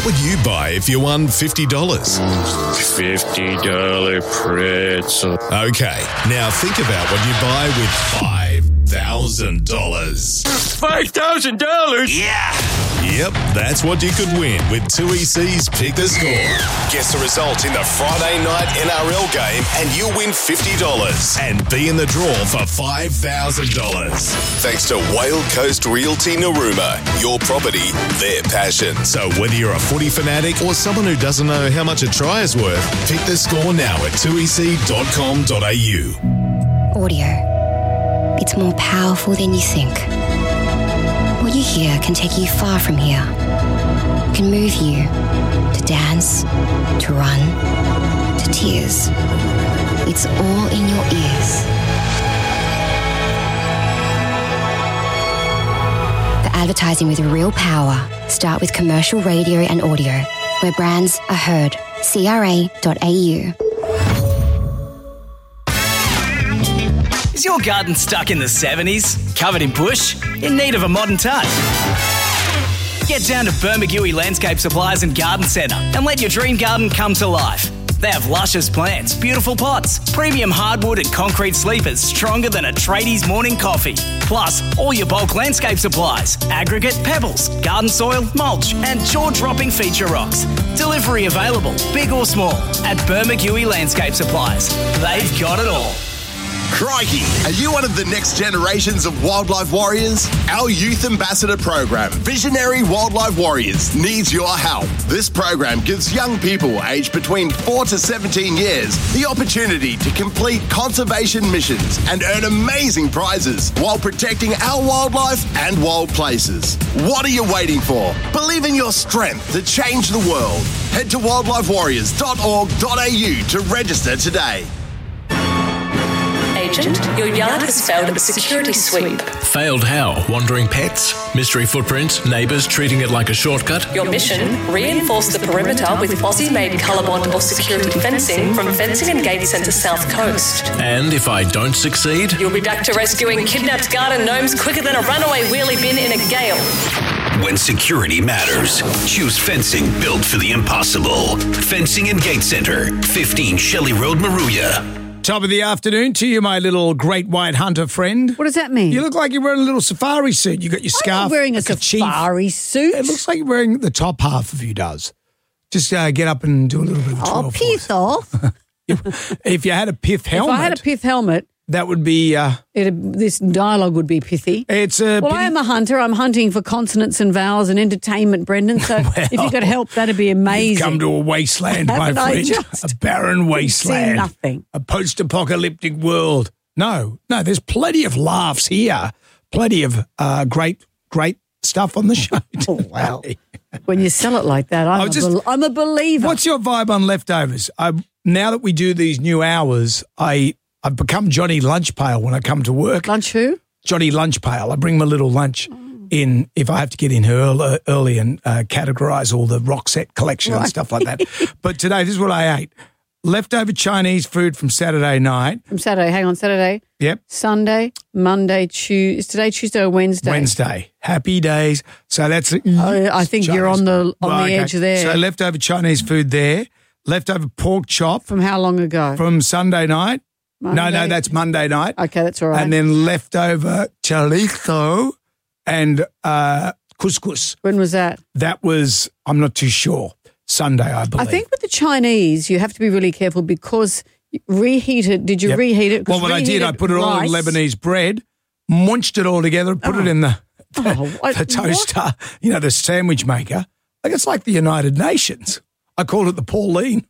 What would you buy if you won $50? $50 pretzel. Okay, now think about what you buy with $5,000. $5,000? Yeah! Yep, that's what you could win with 2EC's Pick the Score. Guess the result in the Friday night NRL game and you'll win $50 and be in the draw for $5,000. Thanks to Whale Coast Realty Narooma. Your property, their passion. So whether you're a footy fanatic or someone who doesn't know how much a try is worth, pick the score now at 2ec.com.au. Audio. It's more powerful than you think. What you hear can take you far from here. It can move you to dance, to run, to tears. It's all in your ears. The advertising with real power. Start with commercial radio and audio, where brands are heard. CRA.au. Is your garden stuck in the 70s? Covered in bush? In need of a modern touch? Get down to Bermagui Landscape Supplies and Garden Centre and let your dream garden come to life. They have luscious plants, beautiful pots, premium hardwood and concrete sleepers stronger than a tradie's morning coffee. Plus, all your bulk landscape supplies, aggregate, pebbles, garden soil, mulch and jaw-dropping feature rocks. Delivery available, big or small, at Bermagui Landscape Supplies. They've got it all. Crikey, are you one of the next generations of wildlife warriors? Our Youth Ambassador program, Visionary Wildlife Warriors, needs your help. This program gives young people aged between 4 to 17 years the opportunity to complete conservation missions and earn amazing prizes while protecting our wildlife and wild places. What are you waiting for? Believe in your strength to change the world. Head to wildlifewarriors.org.au to register today. Agent, your yard has failed at the security sweep. Failed how? Wandering pets? Mystery footprints? Neighbours treating it like a shortcut? Your mission, reinforce the perimeter with Aussie-made Colorbond or security fencing from Fencing and Gate Centre South Coast. And if I don't succeed? You'll be back to rescuing kidnapped garden gnomes quicker than a runaway wheelie bin in a gale. When security matters, choose fencing built for the impossible. Fencing and Gate Centre, 15 Shelley Road, Maruya. Top of the afternoon to you, my little great white hunter friend. What does that mean? You look like you're wearing a little safari suit. You got your scarf. I'm not wearing a like safari suit. It looks like you're wearing the top half of you does. Just get up and do a little bit of a twirl. Oh, piss off. If you had a pith helmet. If I had a pith helmet. That would be... this dialogue would be pithy. It's I am a hunter. I'm hunting for consonants and vowels and entertainment, Brendan. So if you could help, that'd be amazing. You've come to a wasteland, my friend. A barren wasteland. Seen nothing. A post-apocalyptic world. No, there's plenty of laughs here. Plenty of great stuff on the show today. Wow. When you sell it like that, I'm a believer. What's your vibe on leftovers? Now that we do these new hours, I've become Johnny Lunchpail when I come to work. Lunch who? Johnny Lunchpail. I bring my little lunch in if I have to get in early and categorise all the rock set collection and stuff like that. But today, this is what I ate. Leftover Chinese food from Saturday night. From Saturday. Hang on, Saturday. Yep. Sunday, Monday, Tuesday. Is today Tuesday or Wednesday? Wednesday. Happy days. So that's... I think Chinese. You're on the edge there. So leftover Chinese food there. Leftover pork chop. From how long ago? From Sunday night. Monday? No, that's Monday night. Okay, that's all right. And then leftover chorizo and couscous. When was that? That was, I'm not too sure, Sunday, I believe. I think with the Chinese, you have to be really careful because reheat it. Did you reheat it? Well, what I did, I put it all in Lebanese bread, munched it all together, put it in the toaster, the sandwich maker. It's like the United Nations. I called it the Pauline.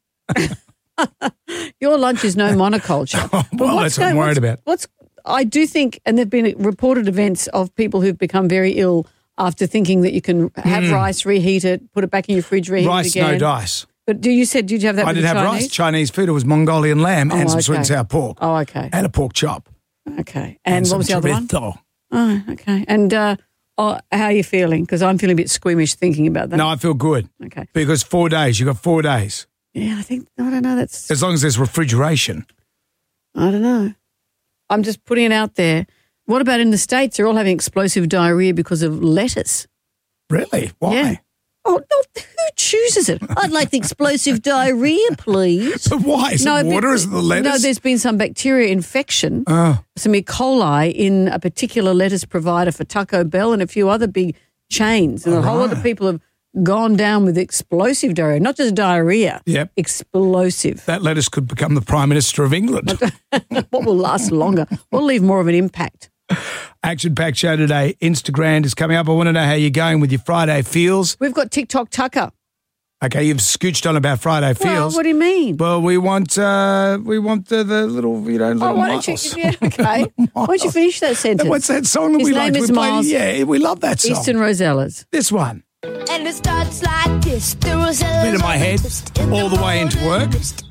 Your lunch is no monoculture. Well, that's what I'm worried about. I do think, and there have been reported events of people who've become very ill after thinking that you can have rice, reheat it, put it back in your fridge, reheat it again. Rice, no dice. But did you have that? I did have rice, Chinese food. It was Mongolian lamb and some sweet and sour pork. Oh, okay. And a pork chop. Okay. And what was the other one? Chorizo. Oh, okay. And how are you feeling? Because I'm feeling a bit squeamish thinking about that. No, I feel good. Okay. Because 4 days. You got 4 days. Yeah, I don't know. That's as long as there's refrigeration. I don't know. I'm just putting it out there. What about in the States? They're all having explosive diarrhea because of lettuce. Really? Why? Yeah. Oh, no, who chooses it. I'd like the explosive diarrhea, please. But why? Is it water? Is it the lettuce? No, there's been some bacteria infection, some E. coli in a particular lettuce provider for Taco Bell and a few other big chains. And a whole lot of people have gone down with explosive diarrhea, not just diarrhea. Yep. Explosive. That lettuce could become the Prime Minister of England. What will last longer? Will leave more of an impact. Action-packed show today. Instagram is coming up. I want to know how you're going with your Friday feels. We've got TikTok Tucker. Okay, you've scooched on about Friday feels. Well, what do you mean? Well, we want the little, little why miles. don't you? Yeah, okay. Why don't you finish that sentence? What's that song that His we name like? is We played Miles. it. Yeah, we love that song. Eastern Rosellas. This one. And it starts like this. The Rosellas Bit of my head all the way into work.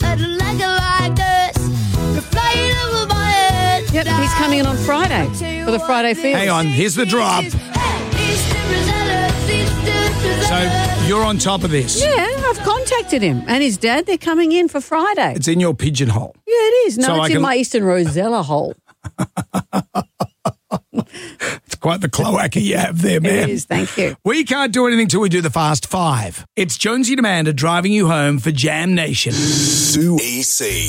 Yep, he's coming in on Friday for the Friday Feels. Hang on, here's the drop. So you're on top of this. Yeah, I've contacted him and his dad. They're coming in for Friday. It's in your pigeonhole. Yeah, it is. No, So it's in my Eastern Rosella hole. It's quite the cloaca you have there, man. It is, thank you. We can't do anything till we do the Fast Five. It's Jonesy and Amanda driving you home for Jam Nation. Sue EC.